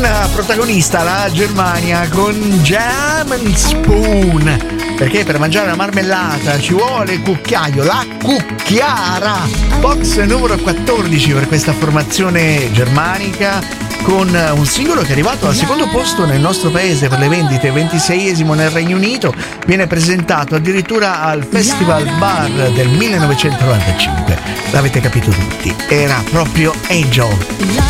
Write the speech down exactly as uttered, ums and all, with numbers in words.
una protagonista, la Germania, con Jam and Spoon. Perché per mangiare la marmellata ci vuole il cucchiaio, la cucchiara. Box numero quattordici per questa formazione germanica, con un singolo che è arrivato al secondo posto nel nostro paese per le vendite, ventiseiesimo nel Regno Unito. Viene presentato addirittura al Festival Bar del millenovecentonovantacinque. L'avete capito tutti, era proprio Angel.